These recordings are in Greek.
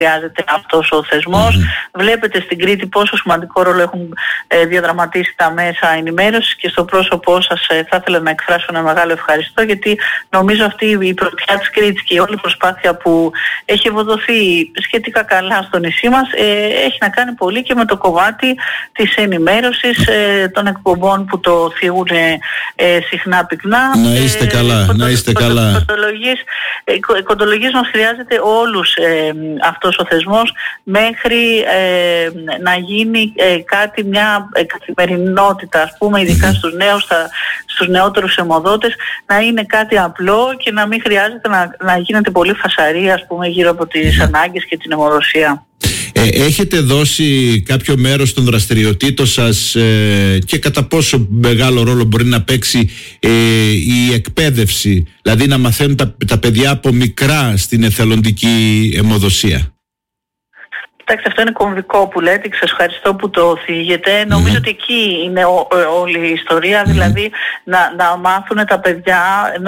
χρειάζεται αυτός ο θεσμός. Βλέπετε στην Κρήτη πόσο σημαντικό ρόλο έχουν διαδραματίσει τα μέσα ενημέρωσης και στο πρόσωπό σας θα ήθελα να εκφράσω ένα μεγάλο ευχαριστώ, γιατί νομίζω αυτή η πρωτιά της Κρήτης και η όλη προσπάθεια που έχει ευοδοθεί σχετικά καλά στο νησί μας έχει να κάνει πολύ και με το κομμάτι της ενημέρωσης, των εκπομπών που το θίγουν συχνά πυκνά. Να είστε καλά, να είστε καλά. Κοντολογής μας χρειάζεται όλους αυτός ο θεσμός μέχρι να γίνει κάτι, μια καθημερινότητα, ας πούμε, ειδικά στους νεότερους αιμοδότες, να είναι κάτι απλό και να μην χρειάζεται να γίνεται πολύ φασαρία, ας πούμε, γύρω από τις ανάγκες και την αιμοδοσία. Έχετε δώσει κάποιο μέρος των δραστηριοτήτων σας και κατά πόσο μεγάλο ρόλο μπορεί να παίξει η εκπαίδευση, δηλαδή να μαθαίνουν τα παιδιά από μικρά στην εθελοντική αιμοδοσία? Κοιτάξτε, αυτό είναι κομβικό που λέτε και σας ευχαριστώ που το θίγετε. Νομίζω ότι εκεί είναι όλη η ιστορία, δηλαδή να μάθουν τα παιδιά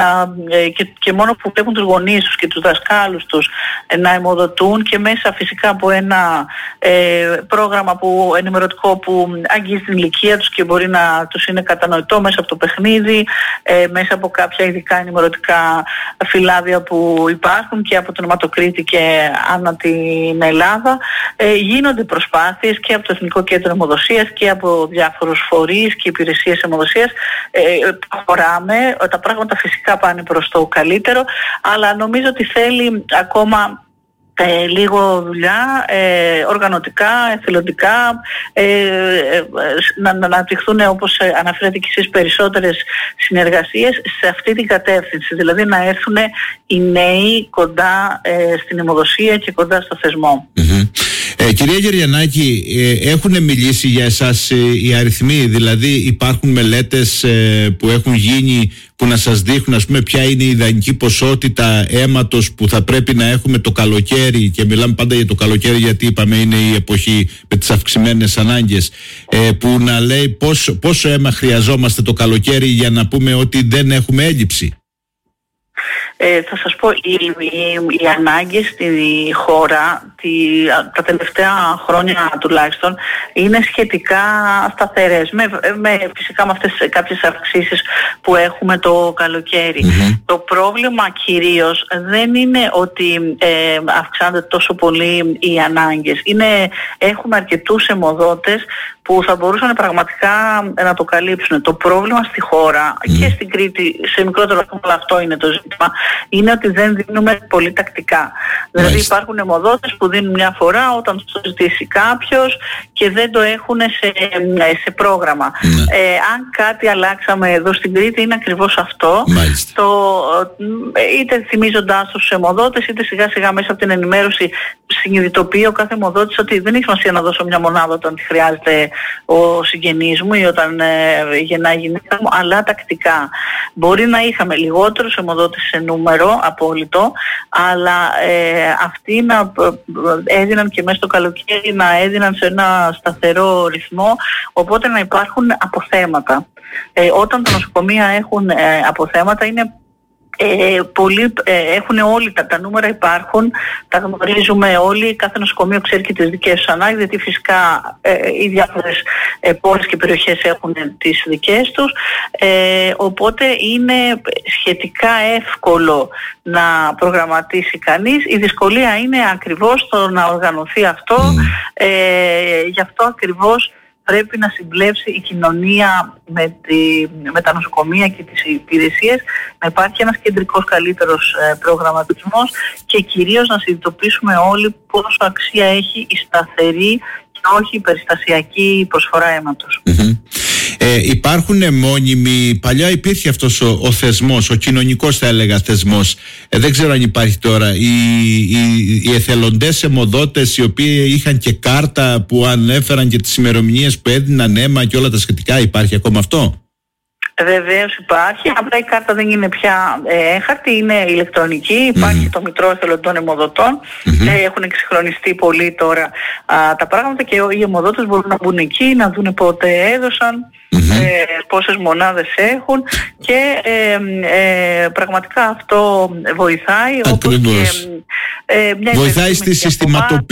και μόνο που βλέπουν τους γονείς τους και τους δασκάλους τους να αιμοδοτούν και μέσα φυσικά από ένα πρόγραμμα ενημερωτικό που αγγίζει την ηλικία τους και μπορεί να τους είναι κατανοητό μέσα από το παιχνίδι, μέσα από κάποια ειδικά ενημερωτικά φυλάδια που υπάρχουν και από τον Αιματοκρίτη και ανά την Ελλάδα. Γίνονται προσπάθειες και από το Εθνικό Κέντρο Αιμοδοσίας και από διάφορους φορείς και υπηρεσίες αιμοδοσίας. Προχωράμε, τα πράγματα φυσικά πάνε προς το καλύτερο, αλλά νομίζω ότι θέλει ακόμα λίγο δουλειά, οργανωτικά, εθελοντικά, να αναπτυχθούν, όπως αναφέρετε και εσείς, περισσότερες συνεργασίες σε αυτή την κατεύθυνση, δηλαδή να έρθουν οι νέοι κοντά στην αιμοδοσία και κοντά στο θεσμό. Κυρία Γεριαννάκη, έχουν μιλήσει για εσάς οι αριθμοί, δηλαδή υπάρχουν μελέτες που έχουν γίνει που να σας δείχνουν, ας πούμε, ποια είναι η ιδανική ποσότητα αίματος που θα πρέπει να έχουμε το καλοκαίρι, και μιλάμε πάντα για το καλοκαίρι γιατί είπαμε είναι η εποχή με τις αυξημένες ανάγκες, που να λέει πόσο αίμα χρειαζόμαστε το καλοκαίρι για να πούμε ότι δεν έχουμε έλλειψη? Θα σας πω, οι ανάγκες στη χώρα τα τελευταία χρόνια τουλάχιστον είναι σχετικά σταθερές, φυσικά με αυτές κάποιες αυξήσεις που έχουμε το καλοκαίρι. Το πρόβλημα κυρίως δεν είναι ότι αυξάνονται τόσο πολύ οι ανάγκες. Έχουμε αρκετούς αιμοδότες που θα μπορούσαν πραγματικά να το καλύψουν. Το πρόβλημα στη χώρα και στην Κρήτη, σε μικρότερο βαθμό, αλλά αυτό είναι το ζήτημα, είναι ότι δεν δίνουμε πολύ τακτικά. Δηλαδή υπάρχουν αιμοδότες που δίνουν μια φορά όταν το ζητήσει κάποιος και δεν το έχουν σε πρόγραμμα. Αν κάτι αλλάξαμε εδώ στην Κρήτη είναι ακριβώς αυτό. Είτε θυμίζοντάς τους αιμοδότες, είτε σιγά σιγά μέσα από την ενημέρωση συνειδητοποιεί ο κάθε αιμοδότης ότι δεν έχει σημασία να δώσω μια μονάδα όταν τη χρειάζεται ο συγγενής μου ή όταν γεννάει η γυναίκα μου, αλλά τακτικά. Μπορεί να είχαμε λιγότερους αιμοδότες σε νούμερο απόλυτο, αλλά αυτοί να έδιναν και μέσα στο καλοκαίρι, να έδιναν σε ένα σταθερό ρυθμό, οπότε να υπάρχουν αποθέματα. Όταν τα νοσοκομεία έχουν αποθέματα, είναι έχουν όλοι τα νούμερα, υπάρχουν, τα γνωρίζουμε όλοι, κάθε νοσοκομείο ξέρει και τις δικές τους ανάγκες, γιατί φυσικά οι διάφορες πόλεις και περιοχές έχουν τις δικές τους, οπότε είναι σχετικά εύκολο να προγραμματίσει κανείς. Η δυσκολία είναι ακριβώς το να οργανωθεί αυτό, γι' αυτό ακριβώς πρέπει να συμπλέψει η κοινωνία με τα νοσοκομεία και τις υπηρεσίες, να υπάρχει ένας κεντρικός καλύτερος προγραμματισμός και κυρίως να συνειδητοποιήσουμε όλοι πόσο αξία έχει η σταθερή και όχι η περιστασιακή προσφορά αίματος. Υπάρχουν μόνιμοι, παλιά υπήρχε αυτός ο θεσμός, ο κοινωνικός θα έλεγα θεσμός, δεν ξέρω αν υπάρχει τώρα, οι εθελοντές αιμοδότες οι οποίοι είχαν και κάρτα που ανέφεραν και τις ημερομηνίες που έδιναν αίμα και όλα τα σχετικά, υπάρχει ακόμα αυτό? Βεβαίως υπάρχει, απλά η κάρτα δεν είναι πια έγχαρτη, είναι ηλεκτρονική, υπάρχει το Μητρό Εθελοντών Αιμοδοτών, έχουν εξυγχρονιστεί πολύ τώρα τα πράγματα και οι αιμοδότες μπορούν να μπουν εκεί, να δουν πότε έδωσαν, πόσες μονάδες έχουν και πραγματικά αυτό βοηθάει. Ακριβώς. Όπως και, βοηθάει στη συστηματοποίηση